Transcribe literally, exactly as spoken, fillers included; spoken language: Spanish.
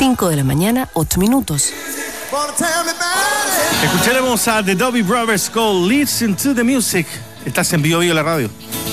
cinco de la mañana, ocho minutos. Escucharemos a The Doobie Brothers con Listen to the Music. Estás en Vivo Vivo la radio.